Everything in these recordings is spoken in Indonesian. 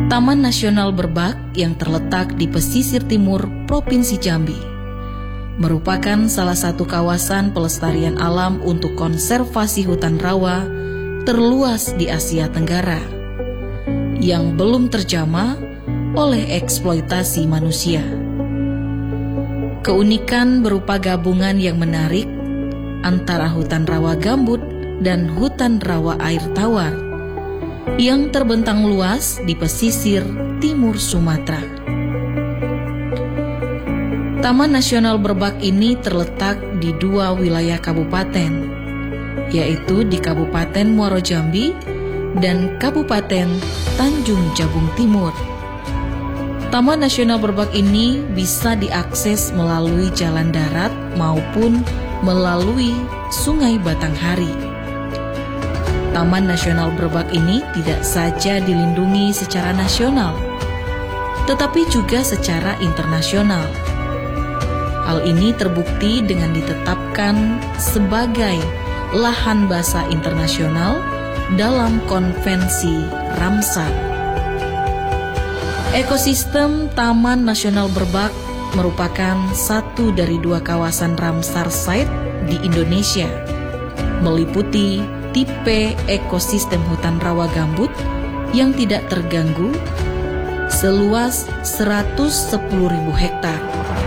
Taman Nasional Berbak yang terletak di pesisir timur Provinsi Jambi merupakan salah satu kawasan pelestarian alam untuk konservasi hutan rawa terluas di Asia Tenggara yang belum terjamah oleh eksploitasi manusia. Keunikan berupa gabungan yang menarik antara hutan rawa gambut dan hutan rawa air tawar yang terbentang luas di pesisir timur Sumatera. Taman Nasional Berbak ini terletak di 2 wilayah kabupaten, yaitu di Kabupaten Muaro Jambi dan Kabupaten Tanjung Jabung Timur. Taman Nasional Berbak ini bisa diakses melalui jalan darat maupun melalui Sungai Batanghari. Taman Nasional Berbak ini tidak saja dilindungi secara nasional, tetapi juga secara internasional. Hal ini terbukti dengan ditetapkan sebagai lahan basah internasional dalam konvensi Ramsar. Ekosistem Taman Nasional Berbak merupakan satu dari 2 kawasan Ramsar Site di Indonesia, meliputi tipe ekosistem hutan rawa gambut yang tidak terganggu seluas 110.000 hektar,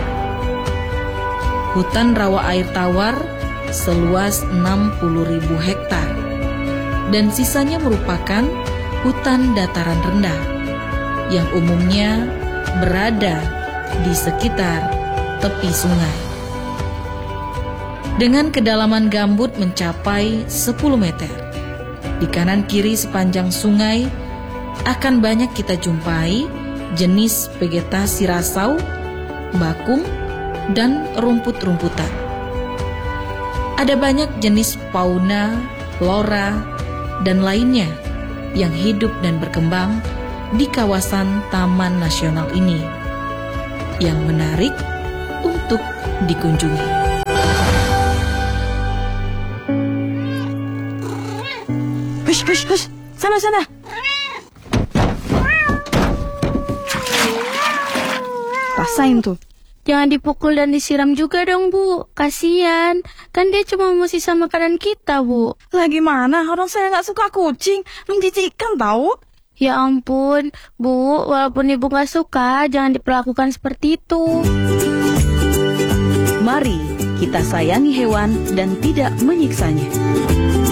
hutan rawa air tawar seluas 60.000 hektar, dan sisanya merupakan hutan dataran rendah yang umumnya berada di sekitar tepi sungai. Dengan kedalaman gambut mencapai 10 meter, di kanan kiri sepanjang sungai akan banyak kita jumpai jenis vegetasi rasau, bakung, dan rumput-rumputan. Ada banyak jenis fauna, flora, dan lainnya yang hidup dan berkembang di kawasan Taman Nasional ini yang menarik untuk dikunjungi. Hush, sana. Rasain tuh. Jangan dipukul dan disiram juga dong, Bu. Kasian. Kan dia cuma mau sisa makanan kita, Bu. Lah gimana? Orang saya gak suka kucing. Menjijikkan tahu. Ya ampun, Bu. Walaupun Ibu gak suka, jangan diperlakukan seperti itu. Mari kita sayangi hewan dan tidak menyiksanya.